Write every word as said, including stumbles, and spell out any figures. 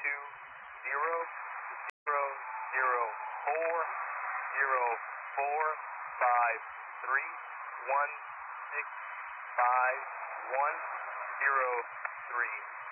two zero zero zero four zero four five three one six five one zero three.